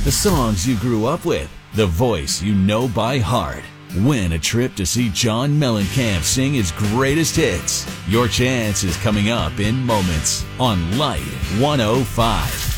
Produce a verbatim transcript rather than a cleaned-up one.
the songs you grew up with, the voice you know by heart. Win a trip to see John Mellencamp sing his greatest hits. Your chance is coming up in moments on Light one oh five.